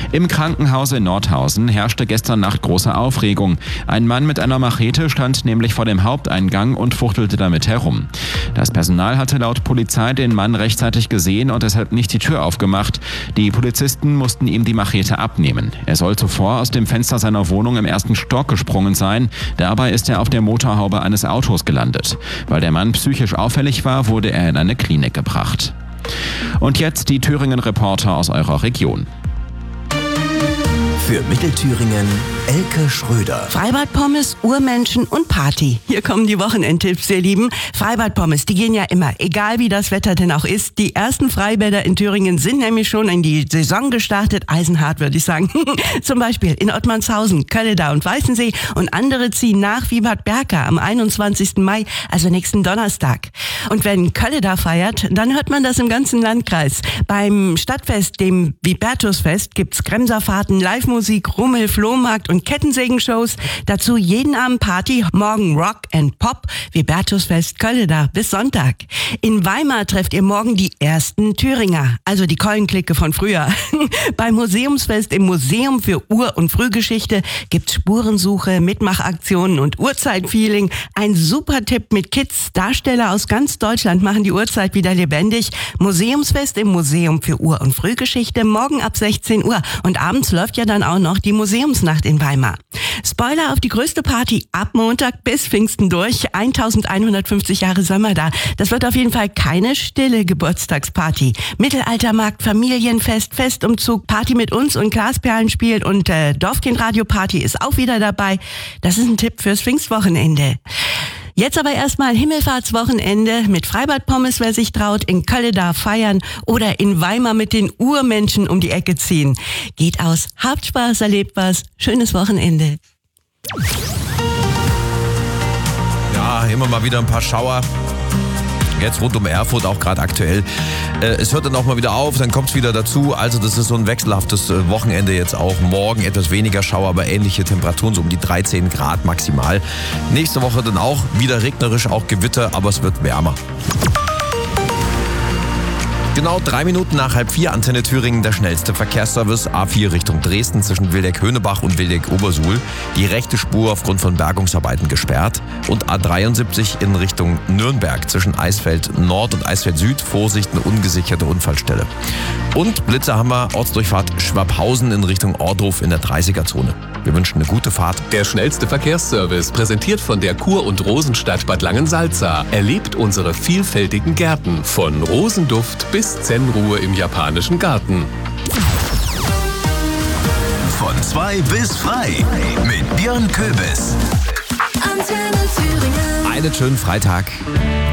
Im Krankenhaus in Nordhausen herrschte gestern Nacht große Aufregung. Ein Mann mit einer Machete stand nämlich vor dem Haupteingang und fuchtelte damit herum. Das Personal hatte laut Polizei den Mann rechtzeitig gesehen und deshalb nicht die Tür aufgemacht. Die Polizisten mussten ihm die Machete abnehmen. Er soll zuvor aus dem Fenster seiner Wohnung im 1. Stock gesprungen sein. Dabei ist er auf der Motorhaube eines Autos gelandet. Weil der Mann psychisch auffällig war, wurde er in eine Klinik gebracht. Und jetzt die Thüringen-Reporter aus eurer Region. Für Mittelthüringen Elke Schröder. Freibad-Pommes, Urmenschen und Party. Hier kommen die Wochenendtipps, ihr Lieben. Freibad-Pommes, die gehen ja immer, egal wie das Wetter denn auch ist. Die ersten Freibäder in Thüringen sind nämlich schon in die Saison gestartet. Eisenhart, würde ich sagen. Zum Beispiel in Ottmannshausen, Kölledau und Weißensee. Und andere ziehen nach wie Bad Berka am 21. Mai, also nächsten Donnerstag. Und wenn Kölledau feiert, dann hört man das im ganzen Landkreis. Beim Stadtfest, dem Vibertusfest, gibt's Kremserfahrten, Live-Musik, Rummel, Flohmarkt und Kettensägenshows. Dazu jeden Abend Party, morgen Rock and Pop, Vibertusfest Kölledau bis Sonntag. In Weimar trefft ihr morgen die ersten Thüringer, also die Keulenklicke von früher. Beim Museumsfest im Museum für Ur- und Frühgeschichte gibt's Spurensuche, Mitmachaktionen und Urzeitfeeling. Ein super Tipp mit Kids. Darsteller aus ganz Deutschland machen die Uhrzeit wieder lebendig. Museumsfest im Museum für Ur- und Frühgeschichte morgen ab 16 Uhr. Und abends läuft ja dann auch noch die Museumsnacht in Weimar. Spoiler auf die größte Party ab Montag bis Pfingsten durch. 1150 Jahre Sommer da. Das wird auf jeden Fall keine stille Geburtstagsparty. Mittelaltermarkt, Familienfest, Festumzug, Party mit uns und Glasperlenspiel und Dorfkindradio-Party ist auch wieder dabei. Das ist ein Tipp fürs Pfingstwochenende. Jetzt aber erstmal Himmelfahrtswochenende mit Freibad-Pommes, wer sich traut, in Kölledau feiern oder in Weimar mit den Urmenschen um die Ecke ziehen. Geht aus, habt Spaß, erlebt was, schönes Wochenende. Ja, immer mal wieder ein paar Schauer. Jetzt rund um Erfurt auch gerade aktuell. Es hört dann auch mal wieder auf, dann kommt es wieder dazu. Also das ist so ein wechselhaftes Wochenende jetzt auch. Morgen etwas weniger Schauer, aber ähnliche Temperaturen, so um die 13 Grad maximal. Nächste Woche dann auch wieder regnerisch, auch Gewitter, aber es wird wärmer. Genau 3 Minuten nach 3:30, Antenne Thüringen, der schnellste Verkehrsservice. A4 Richtung Dresden zwischen Wildeck-Höhnebach und Wildeck-Obersuhl. Die rechte Spur aufgrund von Bergungsarbeiten gesperrt. Und A73 in Richtung Nürnberg zwischen Eisfeld Nord und Eisfeld Süd. Vorsicht, eine ungesicherte Unfallstelle. Und Blitzer haben wir, Ortsdurchfahrt Schwabhausen in Richtung Ohrdruf in der 30er-Zone. Wir wünschen eine gute Fahrt. Der schnellste Verkehrsservice, präsentiert von der Kur- und Rosenstadt Bad Langensalza. Erlebt unsere vielfältigen Gärten. Von Rosenduft bis Zen-Ruhe im japanischen Garten. Von 2 bis frei mit Björn Köbis. Antenne Thüringen. Einen schönen Freitag.